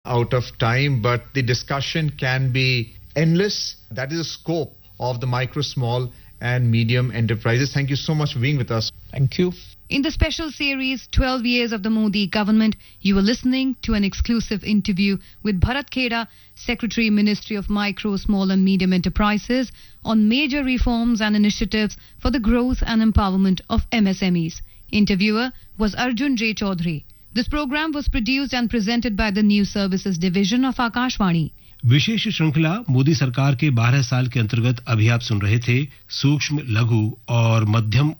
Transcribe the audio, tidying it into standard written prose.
out of time, but the discussion can be endless. That is the scope of the micro, small and medium enterprises. Thank you so much for being with us. Thank you. In the special series 12 Years of the Modi Government, you were listening to an exclusive interview with Bharat Kheda, Secretary, Ministry of Micro, Small and Medium Enterprises, on major reforms and initiatives for the growth and empowerment of MSMEs. Interviewer was Arjun J. Chaudhary. This program was produced and presented by the News Services Division of Akashvani. विशेष श्रृंखला मोदी सरकार के 12 साल के अंतर्गत अभी आप सुन रहे थे सूक्ष्म, लघु और मध्यम